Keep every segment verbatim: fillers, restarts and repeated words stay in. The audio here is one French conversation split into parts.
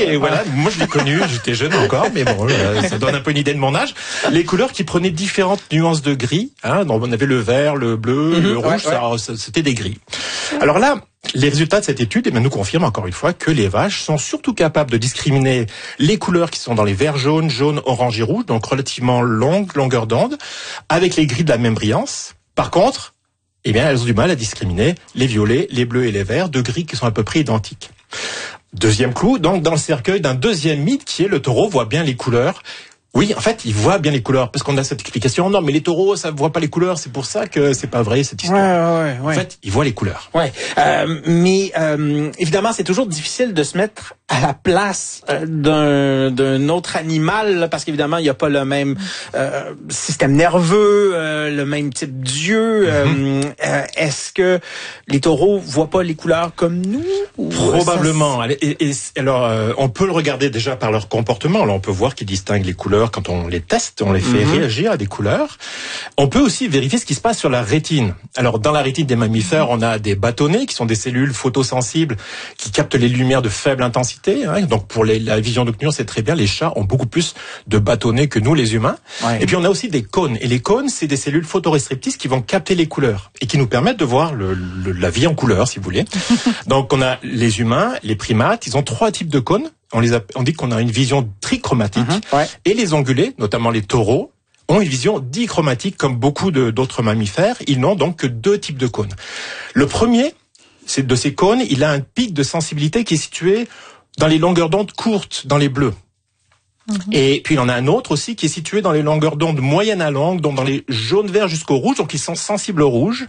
et voilà, moi je l'ai connu, j'étais jeune encore, mais bon, ça donne un peu une idée de mon âge. Les couleurs qui prenaient différentes nuances de gris, hein, donc on avait le vert, le bleu, mm-hmm, le rouge, ouais, ouais. Ça, c'était des gris. Alors là, les résultats de cette étude eh bien, nous confirment encore une fois que les vaches sont surtout capables de discriminer les couleurs qui sont dans les verts jaunes, jaunes, orange et rouge, donc relativement longues, longueur d'onde, avec les gris de la même brillance. Par contre, eh bien, elles ont du mal à discriminer les violets, les bleus et les verts, de gris qui sont à peu près identiques. Deuxième clou, donc dans le cercueil d'un deuxième mythe qui est le taureau voit bien les couleurs. Oui, en fait, il voit bien les couleurs, parce qu'on a cette explication. Non, mais les taureaux, ça voit pas les couleurs, c'est pour ça que c'est pas vrai, cette histoire. Ouais, ouais, ouais. En fait, il voit les couleurs. Ouais. Euh, mais euh, évidemment, c'est toujours difficile de se mettre à la place euh, d'un d'un autre animal, là, parce qu'évidemment, il n'y a pas le même euh, système nerveux, euh, le même type d'yeux. Euh, mm-hmm. euh, est-ce que les taureaux voient pas les couleurs comme nous? Ou Probablement. Ça... Et, et, alors, euh, on peut le regarder déjà par leur comportement. Là, on peut voir qu'ils distinguent les couleurs quand on les teste, on les fait mm-hmm. réagir à des couleurs. On peut aussi vérifier ce qui se passe sur la rétine. Alors, dans la rétine des mammifères, on a des bâtonnets qui sont des cellules photosensibles qui captent les lumières de faible intensité. Hein. Donc, pour les, la vision nocturne, c'est très bien. Les chats ont beaucoup plus de bâtonnets que nous, les humains. Ouais. Et puis, on a aussi des cônes. Et les cônes, c'est des cellules photoréceptrices qui vont capter les couleurs et qui nous permettent de voir le, le, la vie en couleur, si vous voulez. Donc, on a les humains, les primates. Ils ont trois types de cônes. On, les a, on dit qu'on a une vision trichromatique. Mmh, ouais. Et les ongulés, notamment les taureaux, ont une vision dichromatique comme beaucoup de, d'autres mammifères. Ils n'ont donc que deux types de cônes. Le premier, c'est de ces cônes, il a un pic de sensibilité qui est situé dans les longueurs d'onde courtes, dans les bleus. Mmh. Et puis il en a un autre aussi qui est situé dans les longueurs d'onde moyennes à longues, donc dans les jaunes verts jusqu'au rouge, donc ils sont sensibles au rouge.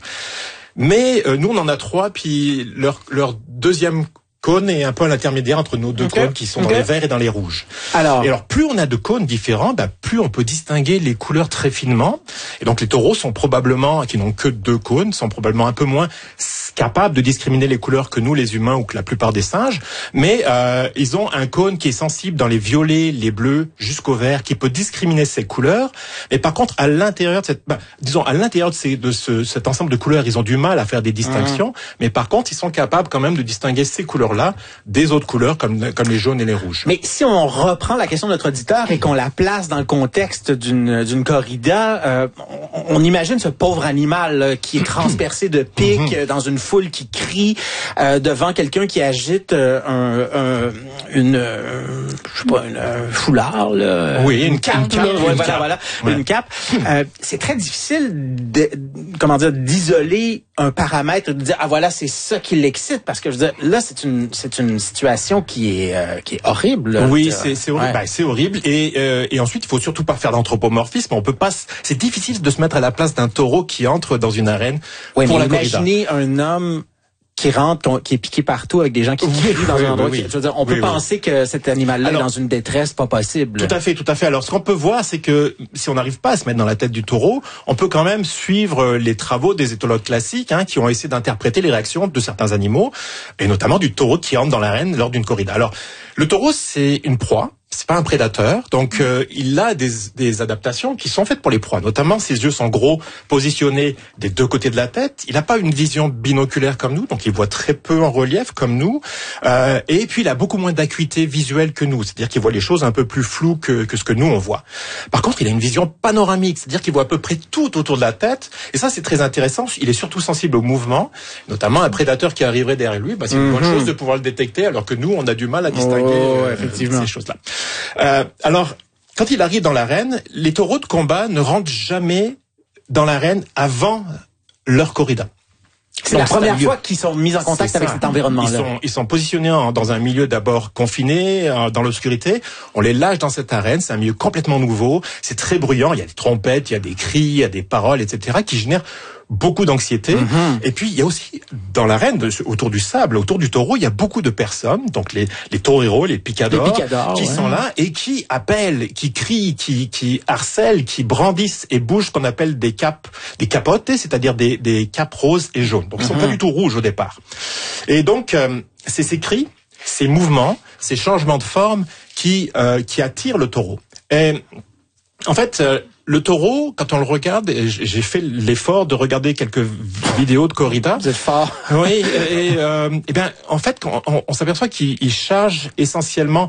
Mais euh, nous on en a trois, puis leur, leur deuxième cône est un peu à l'intermédiaire entre nos deux okay. cônes qui sont okay. dans les verts et dans les rouges. Alors, et alors plus on a de cônes différents, bah, plus on peut distinguer les couleurs très finement. Et donc les taureaux sont probablement, qui n'ont que deux cônes, sont probablement un peu moins capables de discriminer les couleurs que nous, les humains, ou que la plupart des singes. Mais euh, ils ont un cône qui est sensible dans les violets, les bleus, jusqu'au vert, qui peut discriminer ces couleurs. Mais par contre, à l'intérieur de cette, bah, disons, à l'intérieur de, ces, de ce, cet ensemble de couleurs, ils ont du mal à faire des distinctions. Mmh. Mais par contre, ils sont capables quand même de distinguer ces couleurs là des autres couleurs comme comme les jaunes et les rouges. Mais si on reprend la question de notre auditeur et qu'on la place dans le contexte d'une d'une corrida, euh, on, on imagine ce pauvre animal là, qui est transpercé de pics mm-hmm. dans une foule qui crie euh, devant quelqu'un qui agite euh, un, un une euh, je sais pas une euh, foulard là, oui une cape, une cape, une ouais, cape. voilà voilà ouais. une cape. Euh, c'est très difficile de, comment dire d'isoler un paramètre, de dire ah voilà c'est ça qui l'excite parce que je veux dire là c'est une c'est une situation qui est euh, qui est horrible. Là, oui, c'est c'est horrible. Ouais. Ben, c'est horrible et euh, et ensuite il faut surtout pas faire d'anthropomorphisme. On peut pas. C'est difficile de se mettre à la place d'un taureau qui entre dans une arène ouais, pour mais la corrida. Imaginez un homme qui rentre, qui est piqué partout avec des gens qui crient oui, dans oui, un endroit. Oui, qui, je veux dire, on peut oui, penser oui. que cet animal-là Alors, est dans une détresse pas possible. Tout à fait, tout à fait. Alors, ce qu'on peut voir, c'est que si on n'arrive pas à se mettre dans la tête du taureau, on peut quand même suivre les travaux des éthologues classiques, hein, qui ont essayé d'interpréter les réactions de certains animaux, et notamment du taureau qui entre dans l'arène lors d'une corrida. Alors, le taureau, c'est une proie. C'est pas un prédateur, donc euh, il a des, des adaptations qui sont faites pour les proies. Notamment, ses yeux sont gros, positionnés des deux côtés de la tête. Il n'a pas une vision binoculaire comme nous, donc il voit très peu en relief comme nous. Euh, et puis, il a beaucoup moins d'acuité visuelle que nous, c'est-à-dire qu'il voit les choses un peu plus floues que, que ce que nous on voit. Par contre, il a une vision panoramique, c'est-à-dire qu'il voit à peu près tout autour de la tête. Et ça, c'est très intéressant. Il est surtout sensible au mouvement, notamment un prédateur qui arriverait derrière lui. Bah, c'est une mm-hmm. bonne chose de pouvoir le détecter, alors que nous, on a du mal à distinguer oh, euh, effectivement. ces choses-là. Euh, alors, quand il arrive dans l'arène, les taureaux de combat ne rentrent jamais dans l'arène avant leur corrida. C'est la première fois qu'ils sont mis en contact avec cet environnement-là. Ils sont, ils sont positionnés en, dans un milieu d'abord confiné, en, dans l'obscurité. On les lâche dans cette arène. C'est un milieu complètement nouveau. C'est très bruyant. Il y a des trompettes, il y a des cris, il y a des paroles, et cetera qui génèrent beaucoup d'anxiété. Mm-hmm. Et puis, il y a aussi, dans l'arène, autour du sable, autour du taureau, il y a beaucoup de personnes, donc les, les toreros, les picadors, les picadors qui ouais. sont là et qui appellent, qui crient, qui, qui harcèlent, qui brandissent et bougent ce qu'on appelle des capes, des capotes, c'est-à-dire des, des capes roses et jaunes. Donc, ils sont mm-hmm. pas du tout rouges au départ. Et donc, euh, c'est ces cris, ces mouvements, ces changements de forme qui, euh, qui attirent le taureau. Et, en fait, euh, le taureau, quand on le regarde, j'ai fait l'effort de regarder quelques vidéos de corrida. Vous êtes fort. Oui, et, euh, et bien, en fait, on, on s'aperçoit qu'il charge essentiellement